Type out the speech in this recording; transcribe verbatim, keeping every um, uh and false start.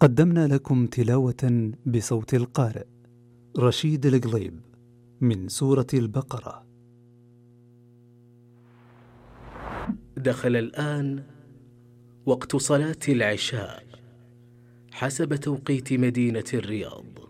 قدمنا لكم تلاوة بصوت القارئ رشيد القليب من سورة البقرة. دخل الآن وقت صلاة العشاء حسب توقيت مدينة الرياض.